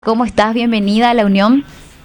¿Cómo estás? Bienvenida a la Unión.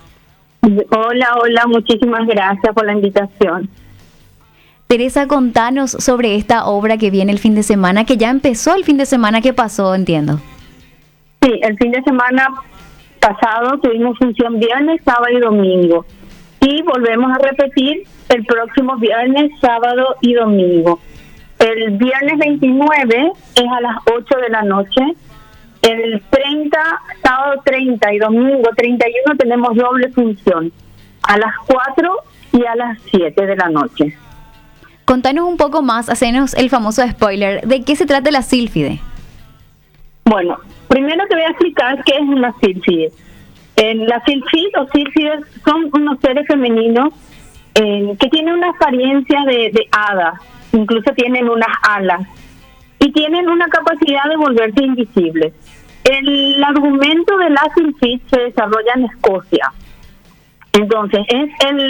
Hola, muchísimas gracias por la invitación. Teresa, contanos sobre esta obra que viene el fin de semana, que ya empezó el fin de semana que pasó, entiendo. Sí, el fin de semana pasado tuvimos función viernes, sábado y domingo. Y volvemos a repetir el próximo viernes, sábado y domingo. El viernes 29 es a las 8 de la noche. El 30, sábado 30 y domingo 31 tenemos doble función, a las 4 y a las 7 de la noche. Contanos un poco más, hacenos el famoso spoiler, ¿de qué se trata la sílfide? Bueno, primero te voy a explicar qué es una sílfide. La sílfide o sílfides son unos seres femeninos que tienen una apariencia de hada, incluso tienen unas alas y tienen una capacidad de volverse invisibles. El argumento de la sílfide se desarrolla en Escocia. Entonces, es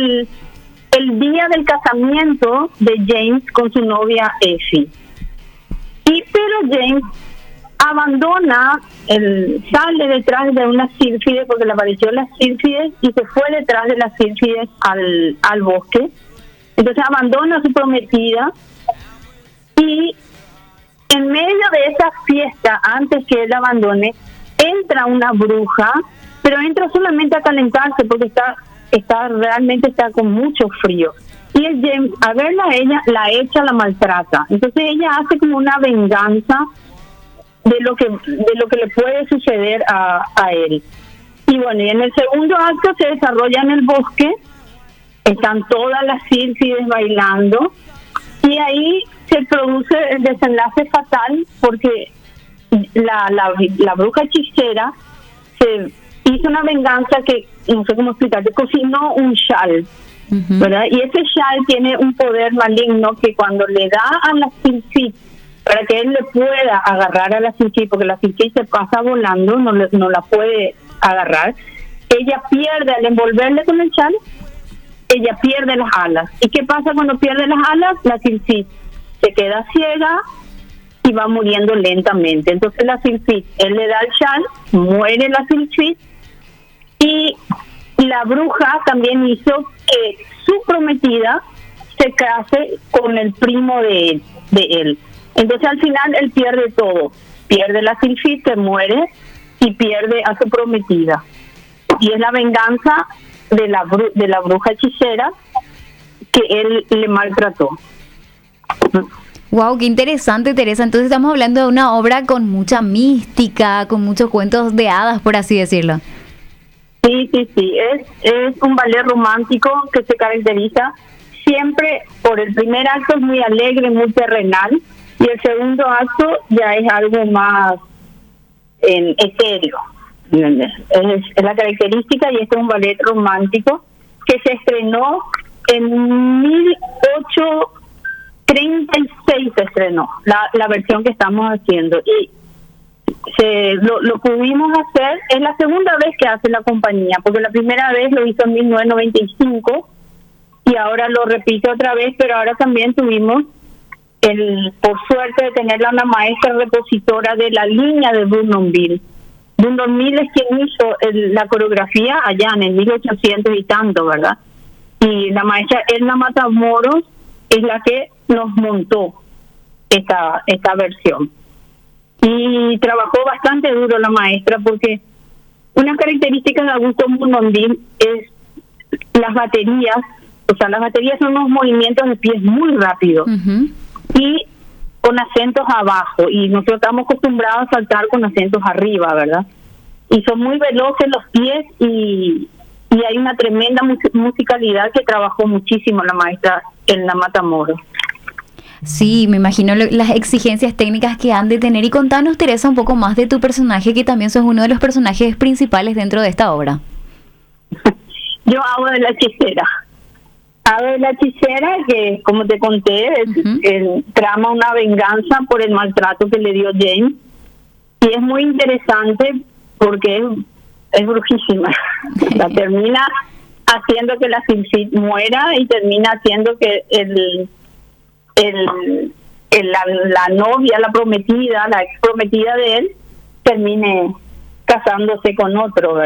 el día del casamiento de James con su novia Effie. Pero James abandona, sale detrás de una sílfide porque le apareció la sílfide y se fue detrás de las sílfides al bosque. Entonces abandona a su prometida y en medio de esa fiesta, antes que él abandone, entra una bruja, pero entra solamente a calentarse porque realmente está con mucho frío. Y el James, a verla a ella, la echa, la maltrata. Entonces ella hace como una venganza de lo que le puede suceder a él. Y bueno, y en el segundo acto se desarrolla en el bosque, están todas las sílfides bailando, y ahí se produce el desenlace fatal porque la bruja hechicera se hizo una venganza que, no sé cómo explicarte, cocinó un chal, ¿verdad? Y ese chal tiene un poder maligno que cuando le da a la sílfide, para que él le pueda agarrar a la sílfide, porque la sílfide se pasa volando, no la puede agarrar, ella pierde, al envolverle con el chal, ella pierde las alas. ¿Y qué pasa cuando pierde las alas? La sílfide se queda ciega y va muriendo lentamente. Entonces la sílfide, él le da el chal, muere la sílfide, y la bruja también hizo que su prometida se case con el primo de él. Entonces al final él pierde todo, pierde la sílfide, se muere y pierde a su prometida. Y es la venganza de la bruja hechicera que él le maltrató. Wow, qué interesante, Teresa. Entonces estamos hablando de una obra con mucha mística, con muchos cuentos de hadas, por así decirlo. Sí, es un ballet romántico que se caracteriza siempre por el primer acto es muy alegre, muy terrenal, y el segundo acto ya es algo más etéreo. Es la característica, y este es un ballet romántico que se estrenó en 1836, se estrenó la versión que estamos haciendo, y lo pudimos hacer. Es la segunda vez que hace la compañía, porque la primera vez lo hizo en 1995 y ahora lo repite otra vez, pero ahora también tuvimos por suerte de tenerla una maestra repositora de la línea de Bournonville. Bournonville es quien hizo la coreografía allá en el 1800 y tanto, ¿verdad? Y la maestra Edna Matamoros es la que nos montó esta versión. Y trabajó bastante duro la maestra, porque una característica de Augusto Bournonville es las baterías. O sea, las baterías son unos movimientos de pies muy rápidos y con acentos abajo, y nosotros estamos acostumbrados a saltar con acentos arriba, ¿verdad? Y son muy veloces los pies, y hay una tremenda musicalidad que trabajó muchísimo la maestra en la Matamoros. Sí, me imagino las exigencias técnicas que han de tener. Y contanos, Teresa, un poco más de tu personaje, que también sos uno de los personajes principales dentro de esta obra. Yo hago de la hechicera. Hago de la hechicera que, como te conté, trama una venganza por el maltrato que le dio James. Y es muy interesante porque es brujísima. La termina haciendo que la sílfide muera, y termina haciendo que la novia, la prometida, la ex prometida de él, termine casándose con otro,